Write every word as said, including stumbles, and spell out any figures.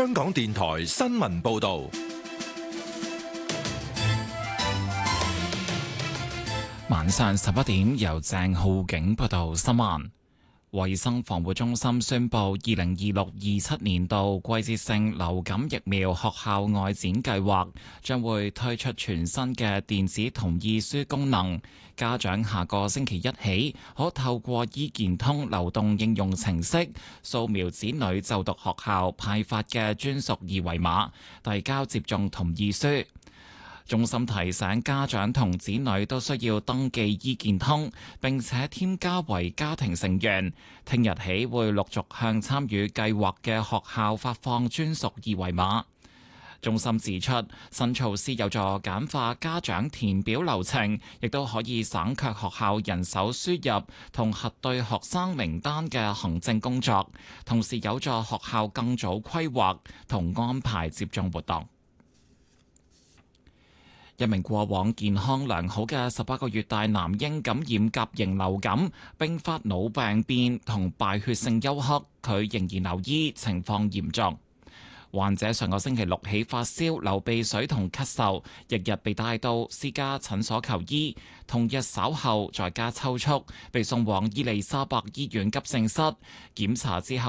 香港電台新聞報道。 晚上十一點，由鄭浩景報道新聞。衛生防護中心宣布，二零二六二七年度季節性流感疫苗學校外展計劃將會推出全新嘅電子同意書功能。家長下個星期一起，可透過醫健通流動應用程式掃描子女就讀學校派發嘅專屬二維碼，遞交接種同意書。中心提醒家長同子女都需要登記醫健通，並且添加為家庭成員。聽日起會陸續向參與計劃嘅學校發放專屬二維碼。中心指出，新措施有助簡化家長填表流程，亦都可以省卻學校人手輸入同核對學生名單嘅行政工作，同時有助學校更早規劃同安排接種活動。一名過往健康良好嘅十八個月大男嬰感染甲型流感，併發腦病變同敗血性休克，佢仍然留醫，情況嚴重。患者上個星期六起發燒、流鼻水同咳嗽，日日被帶到私家診所求醫，同日稍後在家抽搐，被送往伊利沙伯醫院急症室檢查之後，